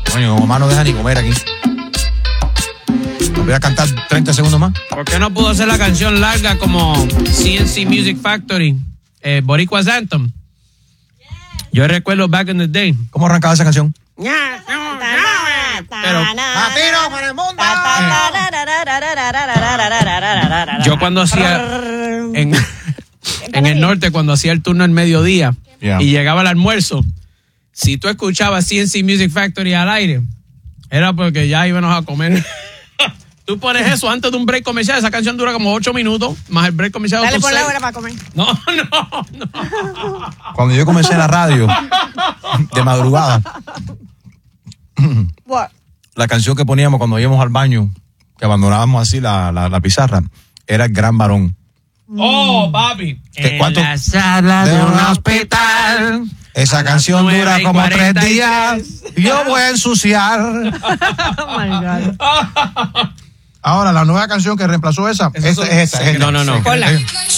Coño, como más no deja ni comer aquí. Voy a cantar 30 segundos más. ¿Por qué no pudo hacer la canción larga como CNC Music Factory, Boricua's Anthem? Yo recuerdo back in the day. ¿Cómo arrancaba esa canción? Pero ¡Latino para el mundo! yo cuando hacía en el norte, cuando hacía el turno al mediodía y llegaba al almuerzo, si tú escuchabas CNC Music Factory al aire, era porque ya íbamos a comer. Tú pones eso antes de un break comercial, esa canción dura como 8 minutos, más el break comercial. Dale por la hora para comer. No. Cuando yo comencé en la radio, de madrugada, la canción que poníamos cuando íbamos al baño, que abandonábamos así la pizarra, era El Gran Varón. Oh, papi. En la sala de un hospital. Esa canción dura como 3 días. Yo voy a ensuciar. Oh my God. Ahora, la nueva canción que reemplazó esa es esta. No. Ponla.